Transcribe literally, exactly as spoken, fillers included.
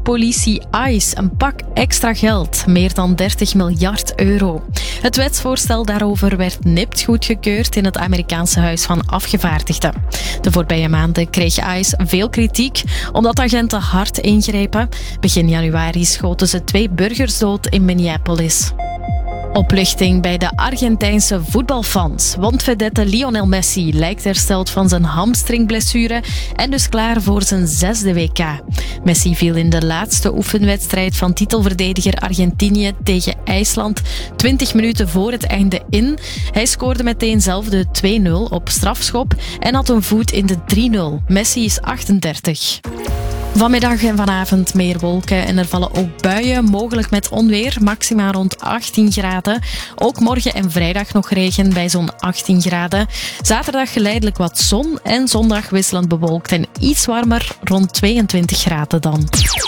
politie ICE een pak extra geld, meer dan dertig miljard euro. Het wetsvoorstel daarover werd nipt goedgekeurd in het Amerikaanse Huis van Afgevaardigden. De voorbije maanden kreeg ICE veel kritiek omdat agenten hard ingrepen. Begin januari schoten ze twee burgers dood in Minneapolis. Opluchting bij de Argentijnse voetbalfans. Want vedette Lionel Messi lijkt hersteld van zijn hamstringblessure en dus klaar voor zijn zesde W K. Messi viel in de laatste oefenwedstrijd van titelverdediger Argentinië tegen IJsland twintig minuten voor het einde in. Hij scoorde meteen zelf de twee nul op strafschop en had een voet in de drie nul. Messi is achtendertig. Vanmiddag en vanavond meer wolken en er vallen ook buien, mogelijk met onweer, maxima rond achttien graden. Ook morgen en vrijdag nog regen bij zo'n achttien graden. Zaterdag geleidelijk wat zon en zondag wisselend bewolkt en iets warmer, rond tweeëntwintig graden dan.